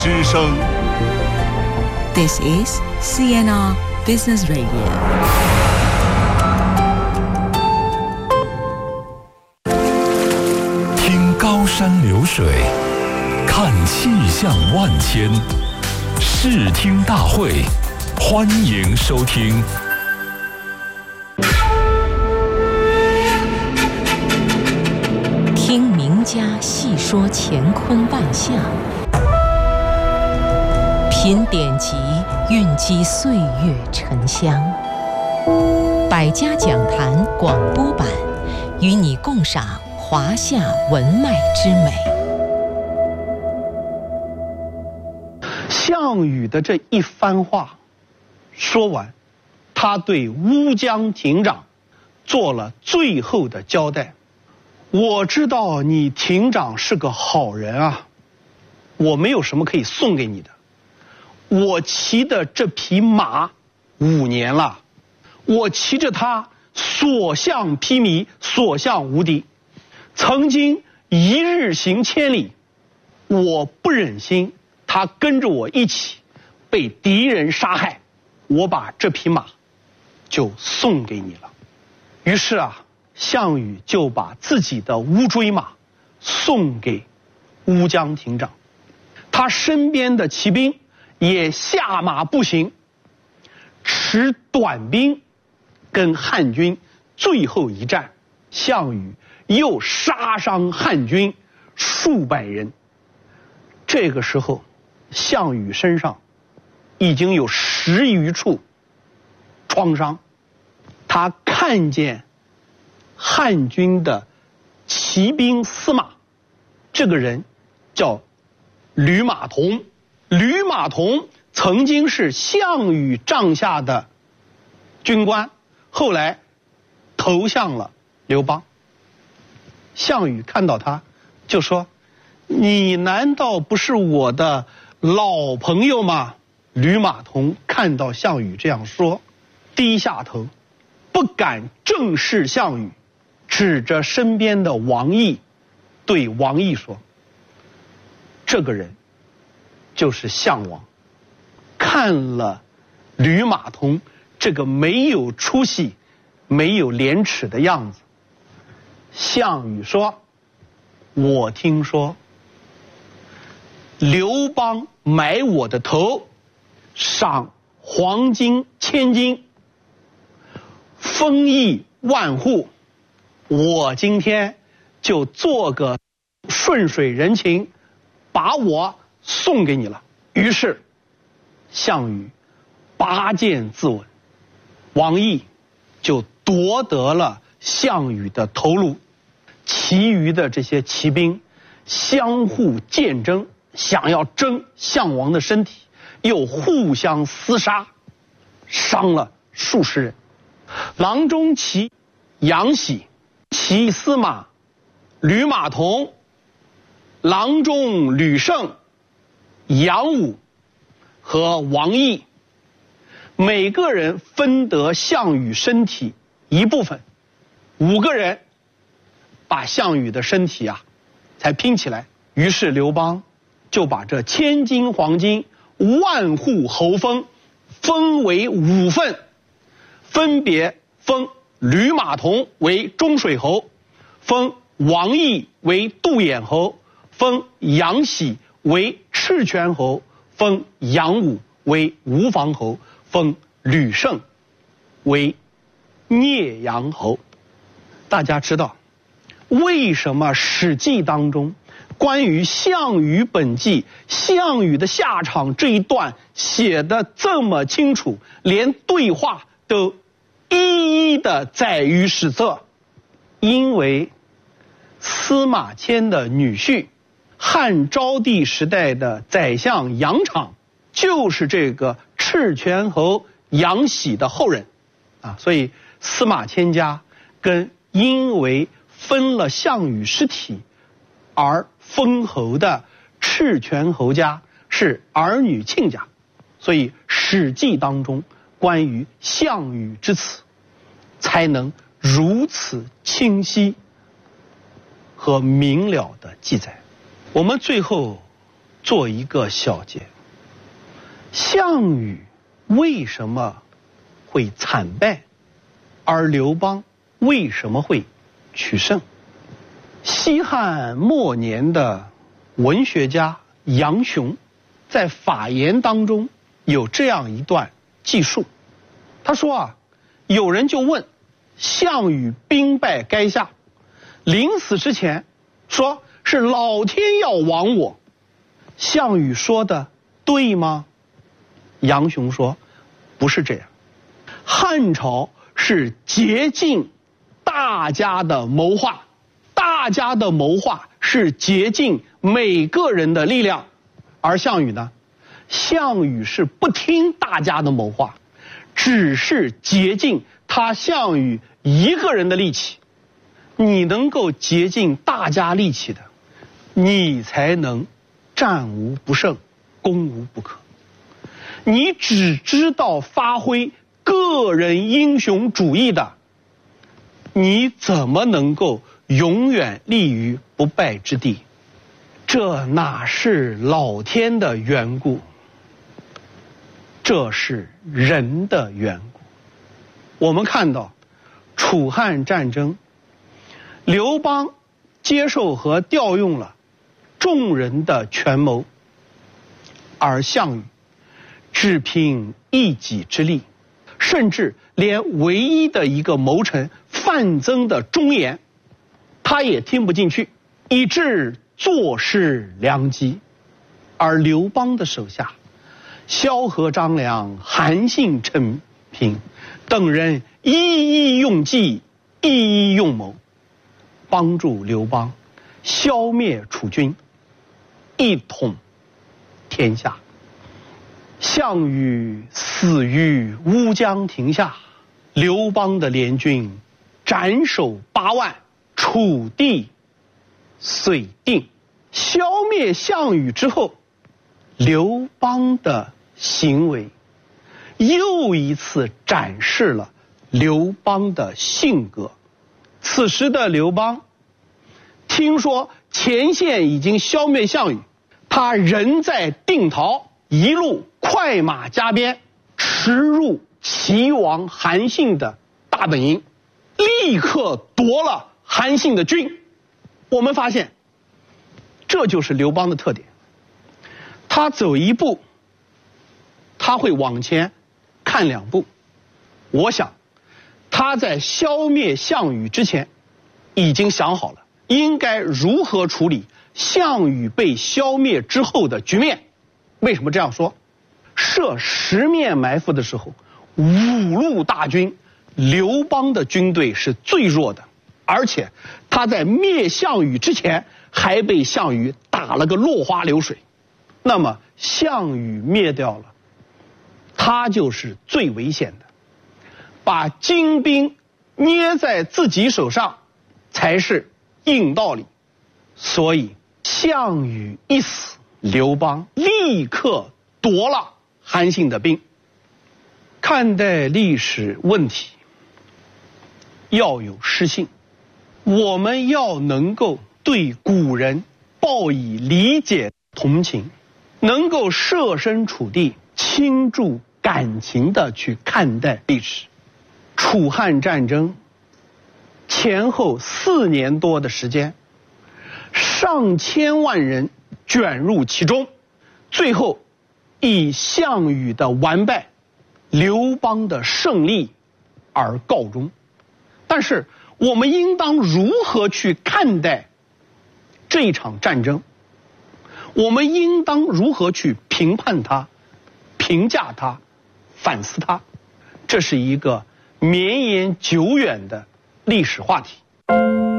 之声。 This is CNR Business Radio. 听高山流水，看气象万千，视听大会，欢迎收听。 听名家细说乾坤万象，品典籍蕴积岁月沉香。百家讲坛广播版，与你共赏华夏文脉之美。 项羽的这一番话说完，他对乌江亭长做了最后的交代。我知道你亭长是个好人啊，我没有什么可以送给你的。我骑的这匹马5年了，我骑着它所向披靡，所向无敌，曾经一日行千里。我不忍心它跟着我一起被敌人杀害，我把这匹马就送给你了。于是啊，项羽就把自己的乌骓马送给乌江亭长，他身边的骑兵也下马步行，持短兵跟汉军最后一战。项羽又杀伤汉军数百人。这个时候，项羽身上已经有10余处创伤。他看见汉军的骑兵司马，这个人叫吕马童。吕马童曾经是项羽帐下的军官，后来投向了刘邦。项羽看到他就说，你难道不是我的老朋友吗？吕马童看到项羽这样说，低下头，不敢正视项羽，指着身边的王毅，对王毅说，这个人就是项王。看了吕马童这个没有出息、没有廉耻的样子，项羽说，我听说刘邦买我的头，赏黄金1000斤，封邑万户，我今天就做个顺水人情，把我送给你了。于是项羽拔剑自刎，王毅就夺得了项羽的头颅。其余的这些骑兵相互剑争，想要争项王的身体，又互相厮杀，伤了数十人。郎中骑杨喜，骑司马吕马童，郎中吕胜、杨武和王毅，每个人分得项羽身体一部分，5个人把项羽的身体才拼起来。于是刘邦就把这1000斤黄金、万户侯封分为5份，分别封吕马童为中水侯，封王毅为杜衍侯，封杨喜为赤泉侯，封杨武为吴房侯，封吕胜为聂阳侯。大家知道为什么《史记》当中关于项羽本纪、项羽的下场这一段写得这么清楚，连对话都一一的载于史册？因为司马迁的女婿，汉昭帝时代的宰相杨敞，就是这个赤泉侯杨喜的后人所以司马迁家跟因为分了项羽尸体而封侯的赤泉侯家是儿女亲家，所以《史记》当中关于项羽之词才能如此清晰和明了的记载。我们最后做一个小结。项羽为什么会惨败，而刘邦为什么会取胜？西汉末年的文学家杨雄在法言当中有这样一段记述，他说有人就问项羽兵败垓下，临死之前说是老天要亡我，项羽说的对吗？杨雄说不是这样，汉朝是竭尽大家的谋划，大家的谋划是竭尽每个人的力量，而项羽呢，项羽是不听大家的谋划，只是竭尽他项羽一个人的力气。你能够竭尽大家力气的，你才能战无不胜，攻无不克。你只知道发挥个人英雄主义的，你怎么能够永远立于不败之地？这哪是老天的缘故，这是人的缘故。我们看到楚汉战争，刘邦接受和调用了众人的权谋，而项羽只凭一己之力，甚至连唯一的一个谋臣范增的忠言他也听不进去，以致坐失良机。而刘邦的手下萧何、张良、韩信、陈平等人一一用计，一一用谋，帮助刘邦消灭楚军，一统天下。项羽死于乌江亭下，刘邦的联军斩首8万，楚地遂定。消灭项羽之后，刘邦的行为又一次展示了刘邦的性格。此时的刘邦听说前线已经消灭项羽，他人在定陶，一路快马加鞭驰入齐王韩信的大本营，立刻夺了韩信的军。我们发现这就是刘邦的特点，他走一步他会往前看2步。我想他在消灭项羽之前已经想好了应该如何处理项羽被消灭之后的局面。为什么这样说？设10面埋伏的时候，5路大军，刘邦的军队是最弱的，而且他在灭项羽之前还被项羽打了个落花流水。那么项羽灭掉了，他就是最危险的，把精兵捏在自己手上才是硬道理。所以项羽一死，刘邦立刻夺了韩信的兵。看待历史问题要有诗性，我们要能够对古人报以理解同情，能够设身处地倾注感情的去看待历史。楚汉战争前后4年多的时间，上千万人卷入其中，最后以项羽的完败，刘邦的胜利而告终。但是我们应当如何去看待这一场战争？我们应当如何去评判它、评价它、反思它？这是一个绵延久远的历史话题。